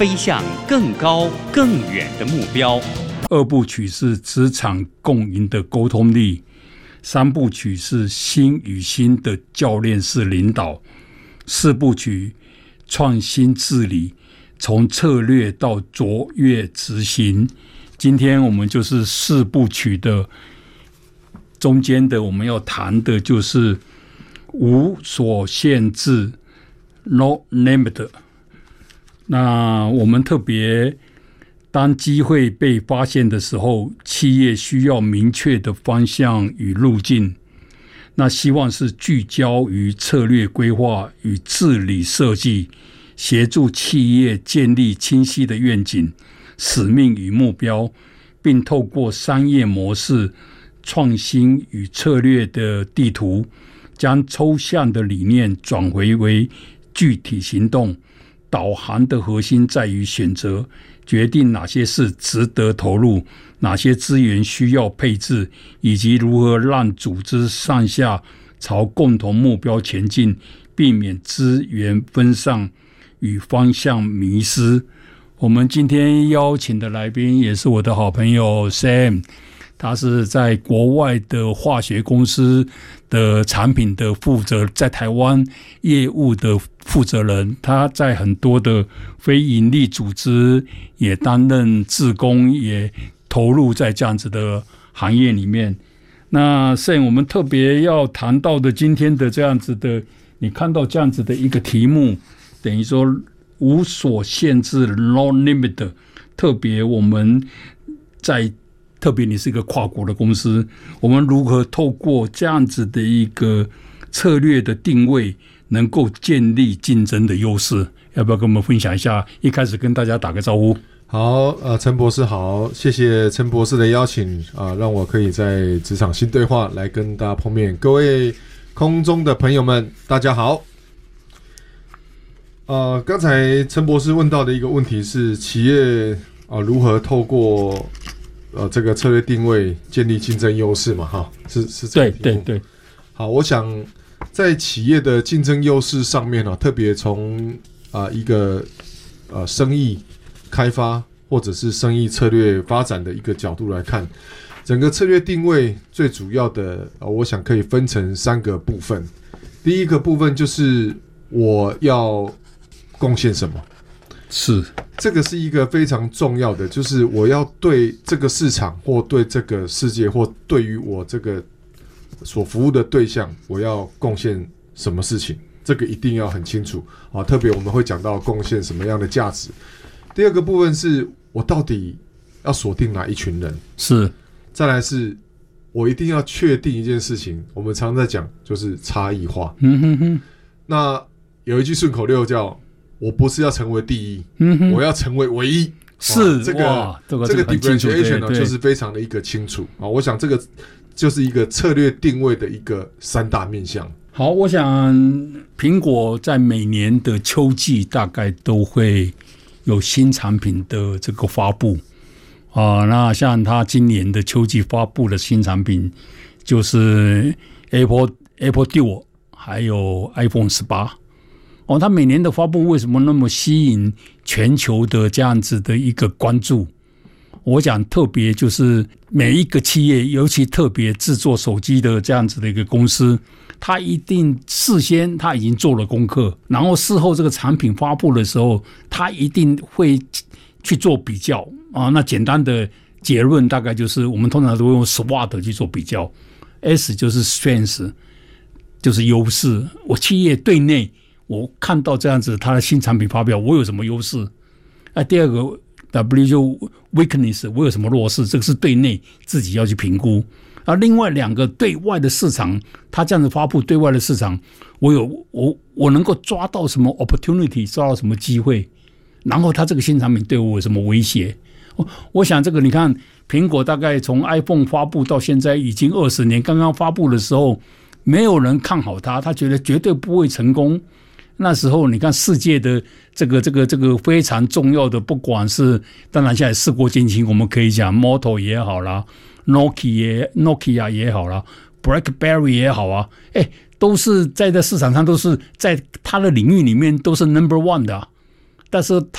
飞向更高更远的目标。 2部曲是职场共赢的沟通力，3部曲是心与心的教练式领导，4部曲创新治理，从策略到卓越执行。今天我们就是4部曲的中间的，我们要谈的就是无所限制 No Limit。 那我们特别当机会被发现的时候，企业需要明确的方向与路径，那希望是聚焦于策略规划与治理设计，协助企业建立清晰的愿景、使命与目标，并透过商业模式、创新与策略的地图，将抽象的理念转回为具体行动。导航的核心在于选择，决定哪些事值得投入，哪些资源需要配置，以及如何让组织上下朝共同目标前进，避免资源分散与方向迷失。我们今天邀请的来宾也是我的好朋友 Sam， 他是在国外的化学公司的产品的负责，在台湾业务的负责人，他在很多的非营利组织也担任志工，也投入在这样子的行业里面。那 Sam， 我们特别要谈到的今天的这样子的，你看到这样子的一个题目，等于说无所限制 No Limit， 特别我们特别你是一个跨国的公司，我们如何透过这样子的一个策略的定位，能够建立竞争的优势？要不要跟我们分享一下？一开始跟大家打个招呼。 好，陈博士好，谢谢陈博士的邀请让我可以在职场新对话来跟大家碰面。各位空中的朋友们，大家好。刚才陈博士问到的一个问题是，企业如何透过这个策略定位建立竞争优势嘛？哈，是这个题目。对。好，我想在企业的竞争优势上面特别从一个生意开发或者是生意策略发展的一个角度来看，整个策略定位最主要的我想可以分成3个部分。第一个部分就是我要贡献什么。 是， 这个是一个非常重要的，就是我要对这个市场或对这个世界或对于我这个所服务的对象，我要贡献什么事情，这个一定要很清楚特别我们会讲到贡献什么样的价值。第二个部分是我到底要锁定哪一群人， 是， 再来是我一定要确定一件事情，我们常在讲就是差异化。那有一句顺口溜叫我不是要成为第一，我要成为唯一。 是这个 differentiation 就是非常的一个清楚我想这个就是一个策略定位的一个3大面向。 好，我想苹果在每年的秋季大概都会有新产品的这个发布那像它今年的秋季发布的新产品就是 Apple Duo 还有 iPhone 18。它每年的发布为什么那么吸引全球的这样子的一个关注？我讲特别就是每一个企业，尤其特别制作手机的这样子的一个公司，它一定事先它已经做了功课，然后事后这个产品发布的时候，它一定会去做比较那简单的结论大概就是我们通常都会用 SWOT 去做比较。 S 就是 Strength， 就是优势，我企业对内我看到这样子它的新产品发表，我有什么优势？第二个 W 就 Weakness， 我有什么弱势？这个是对内自己要去评估。另外2个对外的市场，它这样子发布对外的市场，我能够抓到什么 opportunity， 抓到什么机会？然后它这个新产品对我有什么威胁？我想这个你看，苹果大概从 iPhone 发布到现在已经20年，刚刚发布的时候，没有人看好它，他觉得绝对不会成功。那时候你看世界的这个非常重要的，不管是当然现在事过境迁，我们可以讲 Moto 也好啦， Nokia 也好啦， BlackBerry 也好都是在这市场上都是在它的领域里面都是 number one 的但是